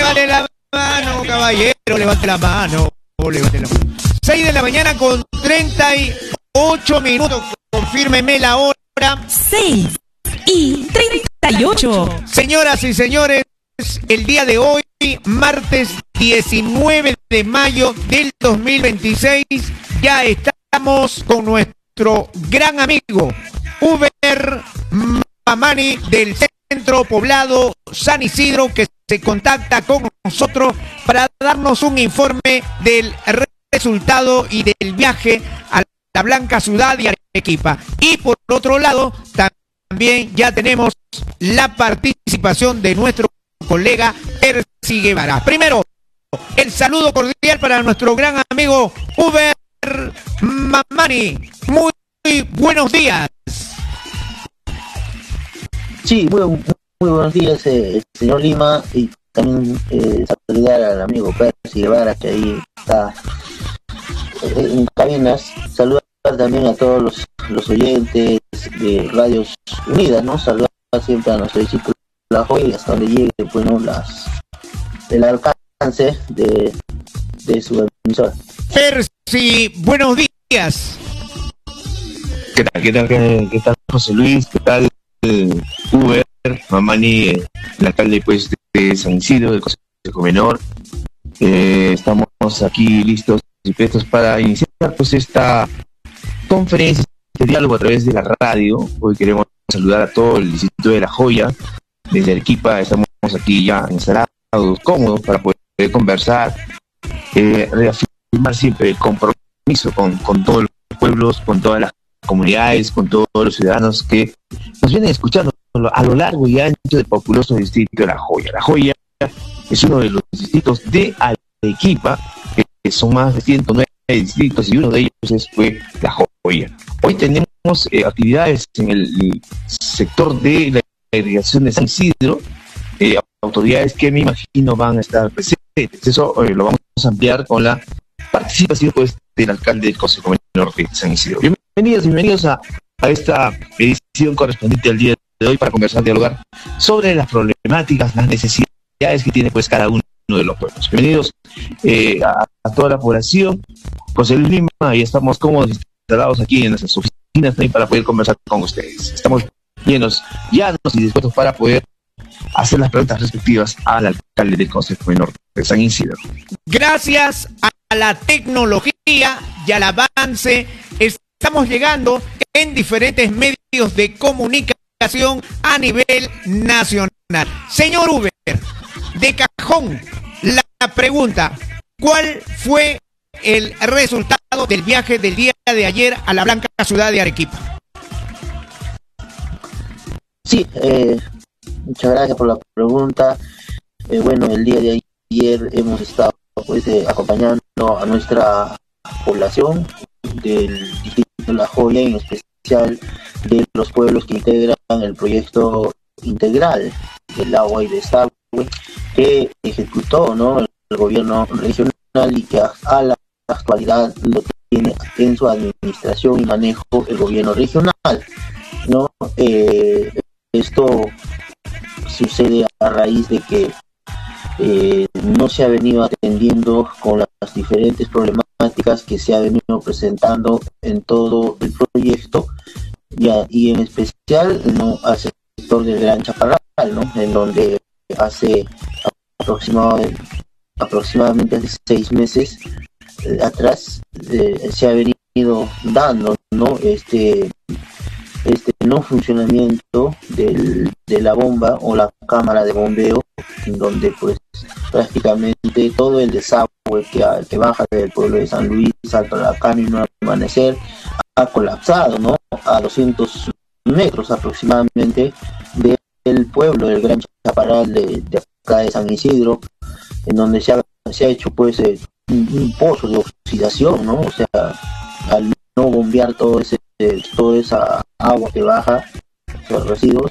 Levante la mano, caballero, levante la mano. Levante la mano. 6 de la mañana con 38 minutos. Confírmeme la hora. 6:38. Señoras y señores, el día de hoy, martes 19 de mayo del 2026, ya estamos con nuestro gran amigo Uber Mamani del Centro Poblado San Isidro, que se contacta con nosotros para darnos un informe del resultado y del viaje a la Blanca Ciudad de Arequipa. Y por otro lado, también ya tenemos la participación de nuestro colega Percy Guevara. Primero, el saludo cordial para nuestro gran amigo Uber Mamani. Muy buenos días. Sí, muy buenos días, señor Lima, y también saludar al amigo Percy Guevara, que ahí está en cabinas. Saludar también a todos los oyentes de Radios Unidas, ¿no? Saludar siempre a nuestro discípulo La Joya, hasta donde llegue, bueno, el alcance de su emisora. Percy, buenos días. ¿Qué tal, José Luis? ¿Qué tal, Uber Mamani, el alcalde pues de San Isidro, del Consejo Menor? Estamos aquí listos y prestos para iniciar pues esta conferencia, este diálogo a través de la radio. Hoy queremos saludar a todo el distrito de La Joya. Desde Arequipa estamos aquí ya instalados, cómodos para poder conversar, reafirmar siempre el compromiso con todos los pueblos, con todas las comunidades, con todos los ciudadanos que nos vienen escuchando a lo largo y ancho del populoso distrito de La Joya. La Joya es uno de los distritos de Arequipa, que son más de 109 distritos, y uno de ellos fue La Joya. Hoy tenemos actividades en el sector de la irrigación de San Isidro, autoridades que me imagino van a estar presentes. Eso lo vamos a ampliar con la participación pues del alcalde del Consejo Menor de San Isidro. Bienvenidos a esta edición correspondiente al día de hoy para conversar, dialogar sobre las problemáticas, las necesidades que tiene pues cada uno de los pueblos. Bienvenidos a toda la población. José Luis Lima, y estamos cómodos instalados aquí en nuestras oficinas también para poder conversar con ustedes. Estamos llanos y dispuestos para poder hacer las preguntas respectivas al alcalde del Consejo Menor de San Isidro. Gracias a la tecnología y al avance, estamos llegando en diferentes medios de comunicación a nivel nacional. Señor Uber, de cajón, la pregunta: ¿cuál fue el resultado del viaje del día de ayer a la Blanca Ciudad de Arequipa? Sí, muchas gracias por la pregunta. Bueno, el día de ayer hemos estado pues acompañando a nuestra población del distrito de La Joya, en especial de los pueblos que integran el proyecto integral del agua y desagüe que ejecutó, ¿no?, el gobierno regional, y que a la actualidad lo tiene en su administración y manejo el gobierno regional, ¿no? Esto sucede a raíz de que no se ha venido atendiendo con las diferentes problemáticas que se ha venido presentando en todo el proyecto, y en especial, ¿no?, al sector del Gran Chaparral, ¿no?, en donde hace aproximadamente hace 6 meses atrás se ha venido dando, ¿no?, este no funcionamiento de la bomba o la cámara de bombeo, en donde pues prácticamente todo el desagüe que baja del pueblo de San Luis, Salto Alacán y Nuevo Amanecer ha colapsado, ¿no?, a 200 metros aproximadamente del pueblo del Gran Chaparral de acá de San Isidro, en donde se ha hecho pues un pozo de oxidación, ¿no? O sea, al no bombear toda esa agua que baja, los residuos,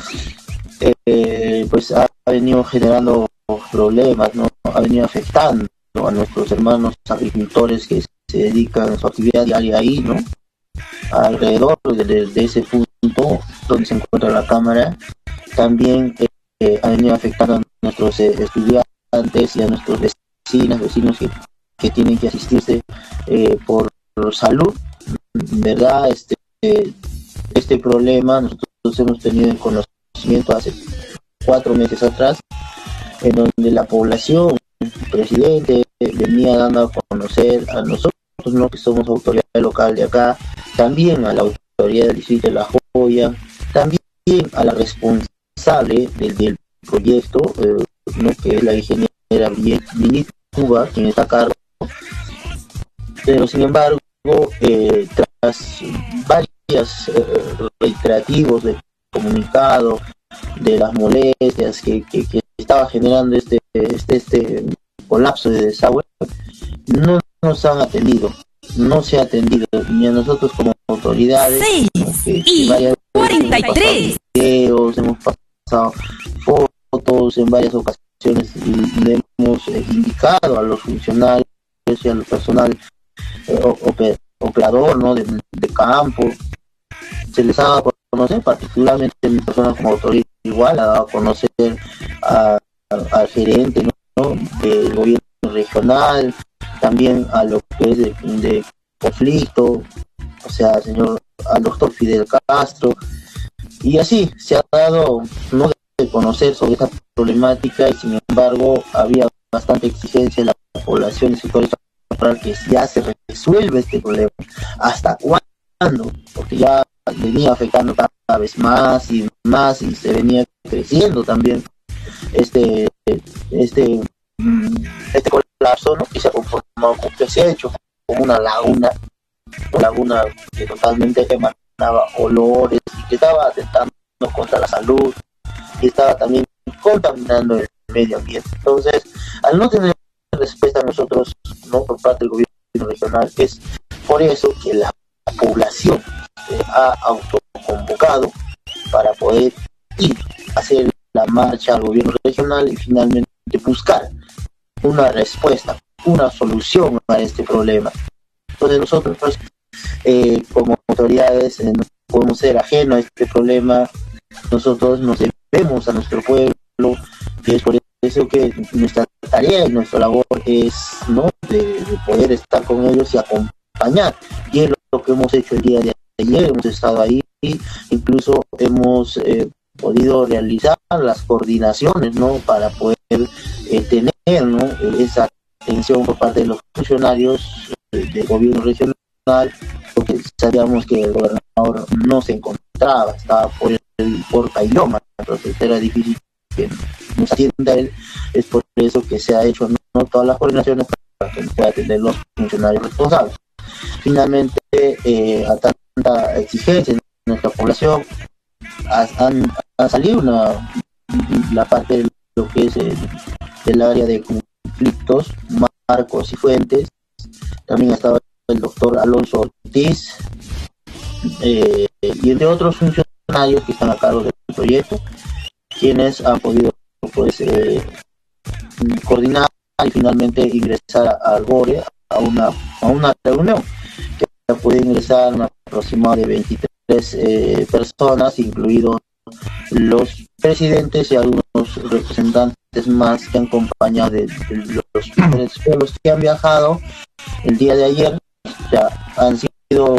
pues ha venido generando problemas, ¿no? Ha venido afectando a nuestros hermanos agricultores que se dedican a su actividad diaria ahí, ¿no? Alrededor de ese punto donde se encuentra la cámara, también ha venido afectando a nuestros estudiantes habitantes y a nuestros vecinos que tienen que asistirse por salud. ¿Verdad? Este problema nosotros hemos tenido en conocimiento hace 4 meses atrás, en donde la población, el presidente, venía dando a conocer a nosotros, ¿no?, que somos autoridad local de acá, también a la autoridad del distrito de La Joya, también a la responsable del proyecto, ¿no?, que es la ingeniera Lili Cuba, quien está a cargo. Pero sin embargo, tras varios reiterativos de comunicado de las molestias que estaba generando este colapso de desagüe, no nos han atendido, no se ha atendido ni a nosotros como autoridades. 6:43 videos, hemos pasado fotos en varias ocasiones y le hemos indicado a los funcionarios y al personal operador, ¿no?, de campo. Se les ha dado a conocer, particularmente mi persona como autoridad igual ha dado a conocer al gerente, ¿no?, del gobierno regional, también a lo que es de conflicto, o sea, al doctor Fidel Castro, y así se ha dado, no de conocer sobre esta problemática, y sin embargo había bastante exigencia en la población de sectores para que ya se resuelva este problema. ¿Hasta cuándo? Porque ya venía afectando cada vez más y se venía creciendo también este colapso, ¿no?, que se ha conformado, que se ha hecho como una laguna que totalmente emanaba olores y que estaba atentando contra la salud y estaba también contaminando el medio ambiente. Entonces, al no tener respuesta a nosotros, ¿no?, por parte del gobierno regional, es por eso que la población ha autoconvocado para poder ir a hacer la marcha al gobierno regional y finalmente buscar una respuesta, una solución a este problema. Entonces nosotros, como autoridades, no podemos ser ajenos a este problema. Nosotros nos debemos a nuestro pueblo, y es por eso que nuestra tarea y nuestra labor es, ¿no?, de poder estar con ellos y acompañar, y es lo que hemos hecho el día de ayer. Hemos estado ahí, incluso hemos podido realizar las coordinaciones, ¿no?, para poder tener, ¿no?, esa atención por parte de los funcionarios del gobierno regional, porque sabíamos que el gobernador no se encontraba, estaba por Caylloma, entonces era difícil que nos atienda él. Es por eso que se ha hecho, ¿no?, todas las coordinaciones para que nos pueda atender los funcionarios responsables. Finalmente, a tanta exigencia en nuestra población, ha salido la parte de lo que es del área de conflictos, Marcos y Fuentes. También ha estado el doctor Alonso Ortiz, y entre otros funcionarios que están a cargo del proyecto, quienes han podido, pues, coordinar y finalmente ingresar al GORE a una reunión que puede ingresar un aproximado de 23 personas, incluidos los presidentes y algunos representantes más que han acompañado de los diferentes pueblos que han viajado el día de ayer. Ya han sido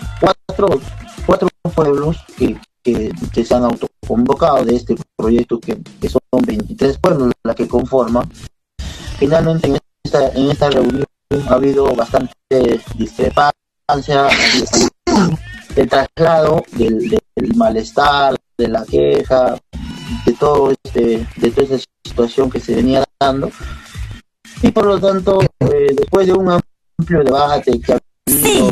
cuatro pueblos que se han autoconvocado de este proyecto, que son 23 pueblos la que conforman. Finalmente en esta reunión ha habido bastante discrepancia, el traslado del malestar, de la queja, de toda esta situación que se venía dando, y por lo tanto, después de un amplio debate que ha habido,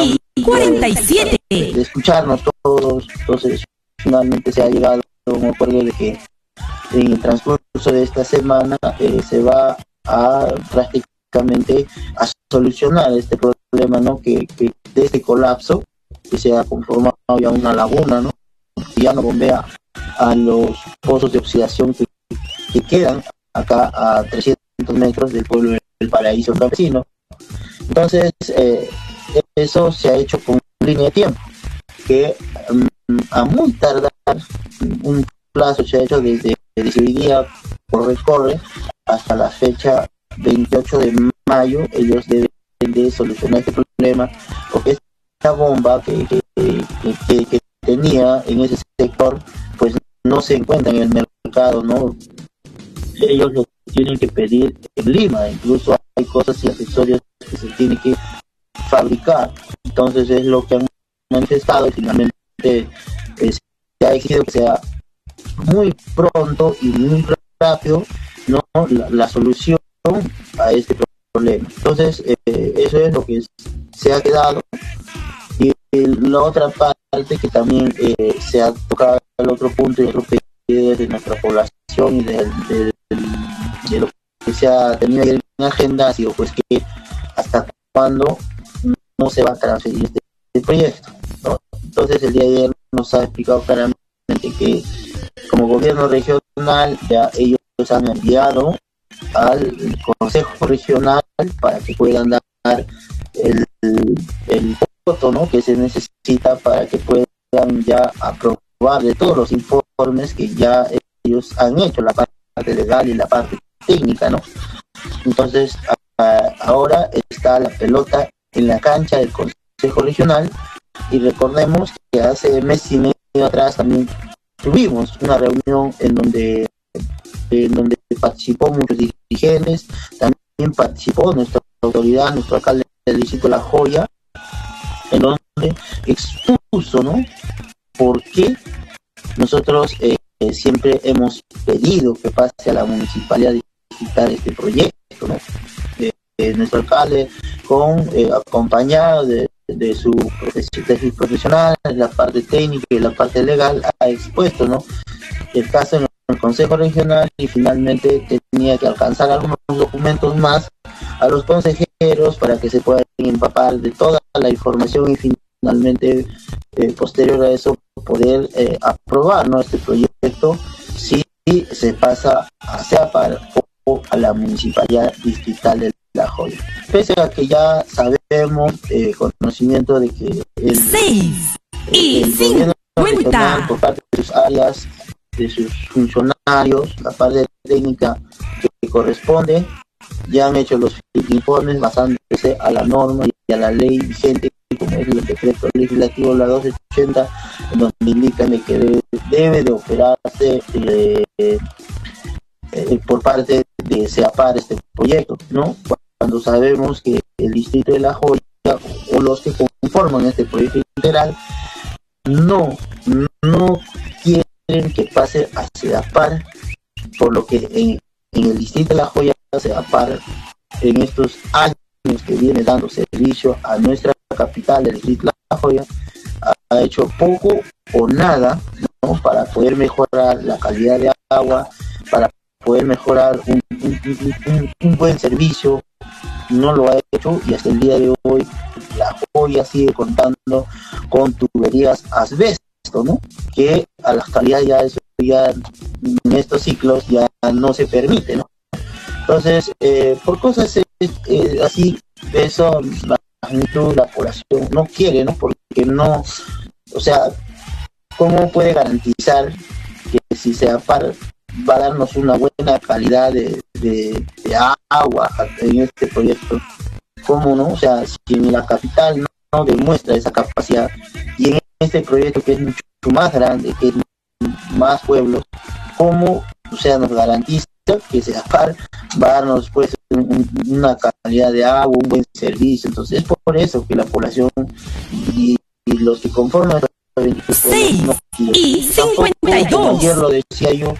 de escucharnos todos, entonces finalmente se ha llegado a un acuerdo de que en el transcurso de esta semana se va a prácticamente a solucionar este problema, ¿no?, que de este colapso que se ha conformado ya una laguna, ¿no?, que ya no bombea a los pozos de oxidación que quedan acá a 300 metros del pueblo del Paraíso Campesino. Entonces, eso se ha hecho con línea de tiempo, que a muy tardar un plazo se ha hecho desde hoy día corre hasta la fecha 28 de mayo ellos deben de solucionar este problema, porque esta bomba que tenía en ese sector pues no se encuentra en el mercado, ¿no? Ellos lo tienen que pedir en Lima, incluso hay cosas y accesorios que se tienen que fabricar. Entonces es lo que han manifestado y finalmente se ha exigido que sea muy pronto y muy rápido, ¿no? la solución a este problema. Entonces eso es lo que se ha quedado. Y la otra parte que también se ha tocado el otro punto y otro pedido de nuestra población y de lo que se ha tenido en agenda ha sido pues que hasta cuándo no se va a transferir este proyecto, ¿no? Entonces el día de ayer nos ha explicado claramente que como gobierno regional ya ellos han enviado al Consejo Regional para que puedan dar el voto, ¿no?, que se necesita para que puedan ya aprobar de todos los informes que ya ellos han hecho, la parte legal y la parte técnica, ¿no? Entonces ahora está la pelota en la cancha del Consejo Regional y recordemos que hace mes y medio atrás también tuvimos una reunión en donde participó muchos dirigentes, también participó nuestra autoridad, nuestro alcalde del distrito La Joya, en donde expuso, ¿no?, por qué nosotros siempre hemos pedido que pase a la municipalidad digital este proyecto, ¿no? Nuestro alcalde acompañado de sus profesionales, la parte técnica y la parte legal, ha expuesto, ¿no?, el caso en el Consejo Regional y finalmente tenía que alcanzar algunos documentos más a los consejeros para que se puedan empapar de toda la información y finalmente posterior a eso poder aprobar, ¿no?, este proyecto si se pasa a CEAPAR o a la Municipalidad Distrital de La Joya. Pese a que ya sabemos, conocimiento de que el gobierno regional, por parte de sus áreas, de sus funcionarios, la parte técnica que corresponde, ya han hecho los informes basándose a la norma y a la ley vigente, como es el decreto legislativo la 1280, en donde indican de que debe de operarse por parte de CEAPAR este proyecto, ¿no? Cuando sabemos que el distrito de La Joya o los que conforman este proyecto integral no quieren que pase a CEAPAR, por lo que en el distrito de La Joya CEAPAR en estos años que viene dando servicio a nuestra capital, el distrito de La Joya, ha hecho poco o nada, ¿no?, para poder mejorar la calidad de agua, para poder mejorar un buen servicio. No lo ha hecho y hasta el día de hoy La Joya sigue contando con tuberías asbesto, ¿no?, que a la actualidad ya en estos ciclos ya no se permite, ¿no? Entonces, por cosas así, eso la magnitud, la población no quiere, ¿no? Porque no, o sea, ¿cómo puede garantizar que si CEAPAR va a darnos una buena calidad de agua en este proyecto? ¿Cómo no? O sea, si en la capital no demuestra esa capacidad y en este proyecto que es mucho más grande, que es más pueblos, ¿cómo, o sea, nos garantiza que CEAPAR va a darnos pues una calidad de agua, un buen servicio? Entonces es por eso que la población y los que conforman estos 6 y 52. Ayer lo decía yo,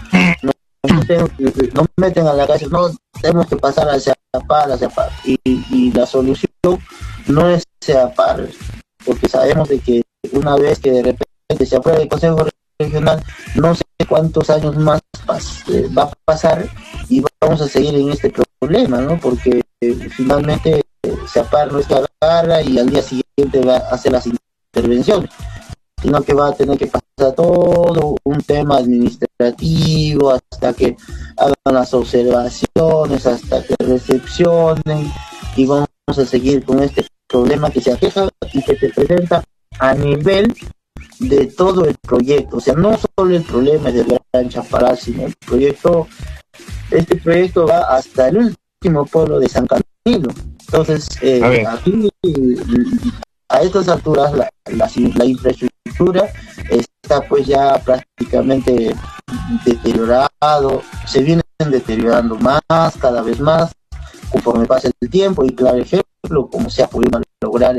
no meten a la calle, no tenemos que pasar a CEAPAR, y la solución no es CEAPAR, porque sabemos de que una vez que de repente se apruebe el Consejo Regional, no sé cuántos años más va a pasar y vamos a seguir en este problema, ¿no? Porque finalmente CEAPAR no es que agarra y al día siguiente va a hacer las intervenciones, sino que va a tener que pasar todo un tema administrativo hasta que hagan las observaciones, hasta que recepcionen, y vamos a seguir con este problema que se aqueja y que se presenta a nivel de todo el proyecto. O sea, no solo el problema es del Gran Chaparral, sino el proyecto este proyecto va hasta el último pueblo de San Camilo. Entonces, aquí, a estas alturas, la infraestructura está pues ya prácticamente deteriorado, se vienen deteriorando más, cada vez más, conforme pasa el tiempo. Y claro ejemplo, como se ha podido lograr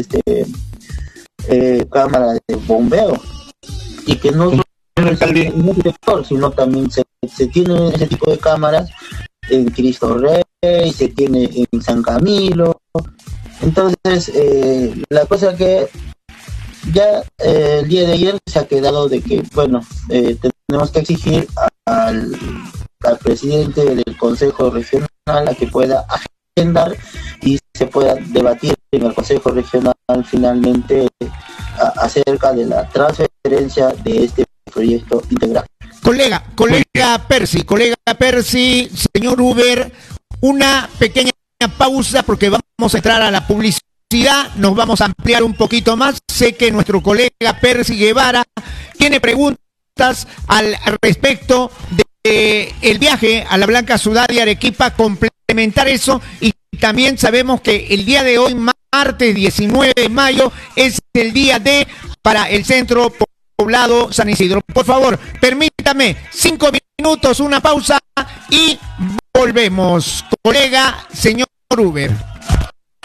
cámara de bombeo, y que no solo en el sector, sino también se tiene ese tipo de cámaras en Cristo Rey, se tiene en San Camilo. Entonces, la cosa que ya el día de ayer se ha quedado de que, bueno, tenemos que exigir al presidente del Consejo Regional a que pueda agendar y se pueda debatir en el Consejo Regional finalmente acerca de la transferencia de este proyecto integral. Colega Percy, señor Uber, una pequeña pausa porque vamos a entrar a la publicidad, nos vamos a ampliar un poquito más. Sé que nuestro colega Percy Guevara tiene preguntas al respecto de el viaje a la Blanca Ciudad de Arequipa, complementar eso, y también sabemos que el día de hoy, martes 19 de mayo, es el día D para el centro poblado San Isidro. Por favor, permítame 5 minutos, una pausa y volvemos. Colega, señor Uber.